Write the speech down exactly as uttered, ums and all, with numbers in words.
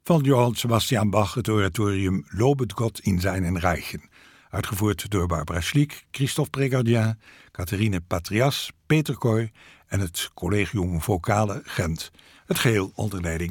Van Johann Sebastian Bach het oratorium Lobet Gott in seinen Reichen. Uitgevoerd door Barbara Schliek, Christophe Prégardien, Catherine Patrias, Peter Kooi en het Collegium Vocale Gent. Het geheel onder leiding